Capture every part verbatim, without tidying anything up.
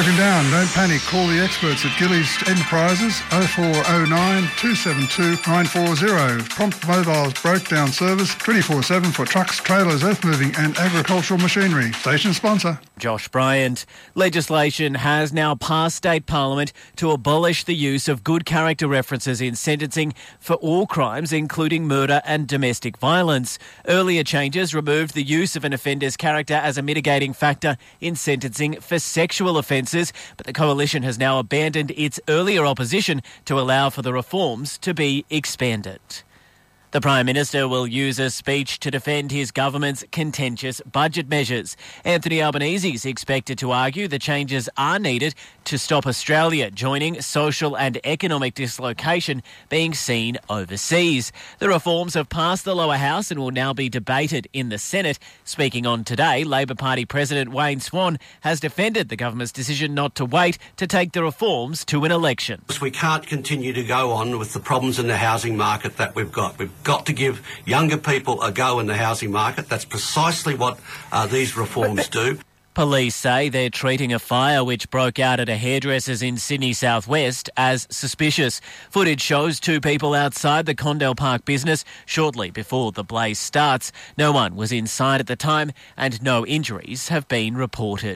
broken down. Don't panic. Call the experts at Gillies Enterprises oh four oh nine, two seven two, nine four zero. Prompt Mobile's broke down service twenty-four seven for trucks, trailers, earth moving and agricultural machinery. Station sponsor. Josh Bryant. Legislation has now passed state parliament to abolish the use of good character references in sentencing for all crimes, including murder and domestic violence. Earlier changes removed the use of an offender's character as a mitigating factor in sentencing for sexual offences, but the Coalition has now abandoned its earlier opposition to allow for the reforms to be expanded. The Prime Minister will use a speech to defend his government's contentious budget measures. Anthony Albanese is expected to argue the changes are needed to stop Australia joining social and economic dislocation being seen overseas. The reforms have passed the lower house and will now be debated in the Senate. Speaking on Today, Labor Party President Wayne Swan has defended the government's decision not to wait to take the reforms to an election. We can't continue to go on with the problems in the housing market that we've got. We've got to give younger people a go in the housing market. That's precisely what uh, these reforms do. Police say they're treating a fire which broke out at a hairdresser's in Sydney southwest as suspicious. Footage shows two people outside the Condell Park business shortly before the blaze starts. No one was inside at the time and no injuries have been reported.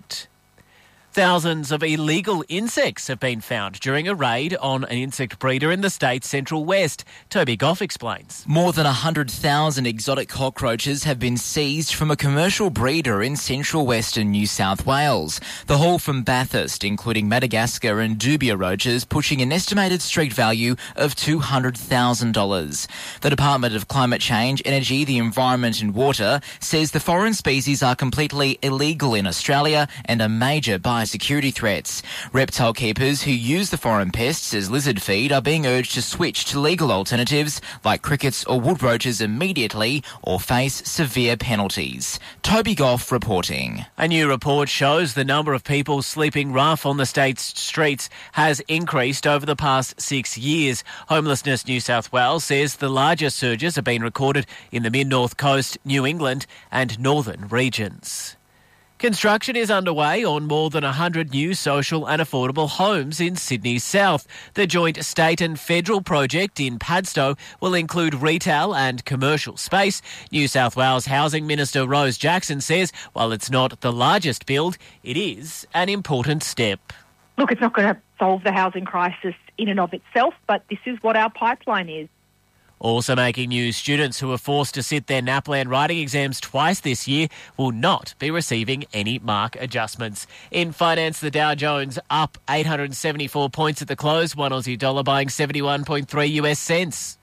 Thousands of illegal insects have been found during a raid on an insect breeder in the state's central west. Toby Goff explains. More than one hundred thousand exotic cockroaches have been seized from a commercial breeder in central western New South Wales. The haul from Bathurst, including Madagascar and Dubia roaches, pushing an estimated street value of two hundred thousand dollars. The Department of Climate Change, Energy, the Environment and Water says the foreign species are completely illegal in Australia and a major biosecurity threats. Reptile keepers who use the foreign pests as lizard feed are being urged to switch to legal alternatives like crickets or wood roaches immediately or face severe penalties. Toby Goff reporting. A new report shows the number of people sleeping rough on the state's streets has increased over the past six years. Homelessness New South Wales says the largest surges have been recorded in the mid-north coast, New England and northern regions. Construction is underway on more than one hundred new social and affordable homes in Sydney's south. The joint state and federal project in Padstow will include retail and commercial space. New South Wales Housing Minister Rose Jackson says while it's not the largest build, it is an important step. Look, it's not going to solve the housing crisis in and of itself, but this is what our pipeline is. Also making news, students who are forced to sit their NAPLAN writing exams twice this year will not be receiving any mark adjustments. In finance, the Dow Jones up eight hundred seventy-four points at the close, one Aussie dollar buying seventy-one point three U S cents.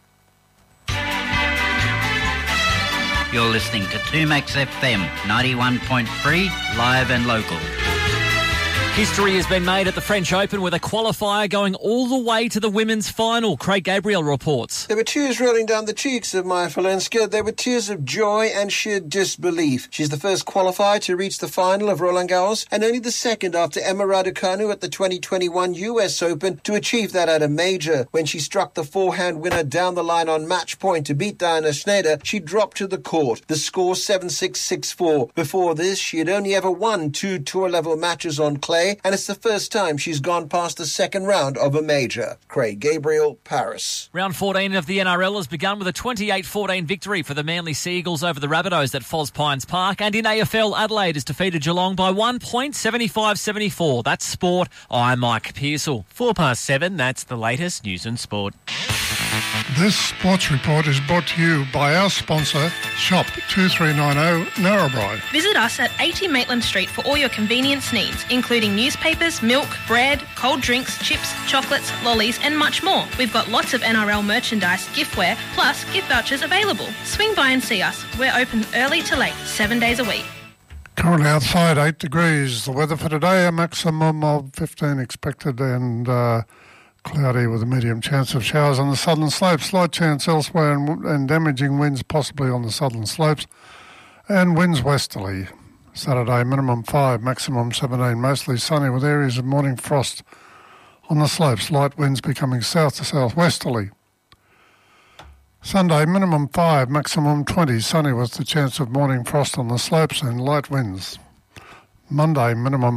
You're listening to two Max F M, ninety-one point three, live and local. History has been made at the French Open with a qualifier going all the way to the women's final. Craig Gabriel reports. There were tears rolling down the cheeks of Maya Falenska. There were tears of joy and sheer disbelief. She's the first qualifier to reach the final of Roland Garros and only the second after Emma Raducanu at the twenty twenty-one U S Open to achieve that at a major. When she struck the forehand winner down the line on match point to beat Diana Schneider, she dropped to the court. The score seven six, six four. Before this, she had only ever won two tour-level matches on clay, and it's the first time she's gone past the second round of a major. Craig Gabriel, Paris. Round fourteen of the N R L has begun with a twenty-eight fourteen victory for the Manly Seagulls over the Rabbitohs at Foz Pines Park. And in A F L, Adelaide has defeated Geelong by one point, seventy-five seventy-four. That's sport. I'm Mike Pearsall. Four past seven, that's the latest news and sport. This sports report is brought to you by our sponsor, Shop two three nine zero Narrabri. Visit us at eighty Maitland Street for all your convenience needs, including newspapers, milk, bread, cold drinks, chips, chocolates, lollies and much more. We've got lots of N R L merchandise, giftware, plus gift vouchers available. Swing by and see us. We're open early to late, seven days a week. Currently outside, eight degrees. The weather for today, a maximum of fifteen expected and uh, cloudy with a medium chance of showers on the southern slopes. Slight chance elsewhere and, and damaging winds possibly on the southern slopes. And winds westerly. Saturday, minimum five, maximum seventeen. Mostly sunny with areas of morning frost on the slopes. Light winds becoming south to southwesterly. Sunday, minimum five, maximum twenty. Sunny with the chance of morning frost on the slopes and light winds. Monday, minimum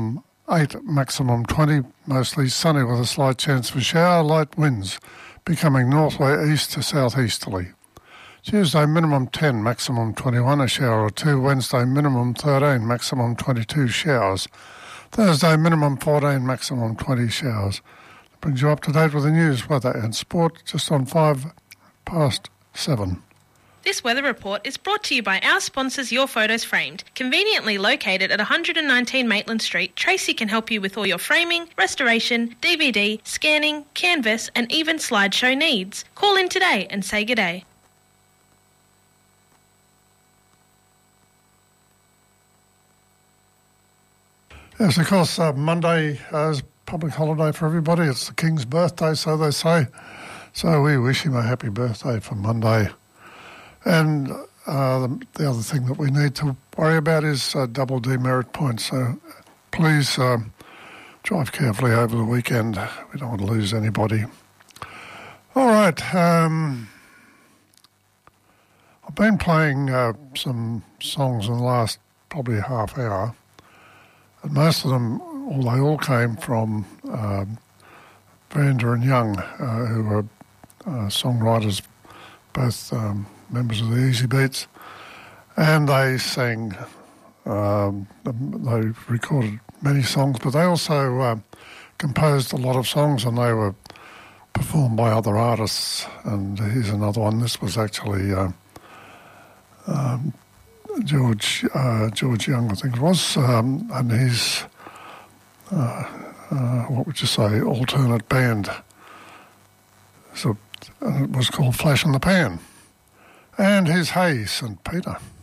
eight, maximum twenty, mostly sunny with a slight chance of a shower, light winds, becoming northwest to southeasterly. Tuesday, minimum ten, maximum twenty-one, a shower or two. Wednesday, minimum thirteen, maximum twenty-two, showers. Thursday, minimum fourteen, maximum twenty, showers. That brings you up to date with the news, weather and sport just on five past seven. This weather report is brought to you by our sponsors Your Photos Framed. Conveniently located at one nineteen Maitland Street, Tracy can help you with all your framing, restoration, D V D, scanning, canvas and even slideshow needs. Call in today and say good day. Yes, of course, uh, Monday uh, is public holiday for everybody. It's the King's birthday, so they say. So we wish him a happy birthday for Monday. And uh, the, the other thing that we need to worry about is uh, double demerit points. So please uh, drive carefully over the weekend. We don't want to lose anybody. All right. Um, I've been playing uh, some songs in the last probably half hour. And most of them, well, they all came from uh, Vanda and Young, uh, who were uh, songwriters, both um, members of the Easy Beats, and they sang, um, they recorded many songs, but they also uh, composed a lot of songs, and they were performed by other artists. And here's another one. This was actually uh, um, George uh, George Young, I think it was, um, and his, uh, uh, what would you say, alternate band. So, and it was called Flash in the Pan. And here's Hey, Saint Peter.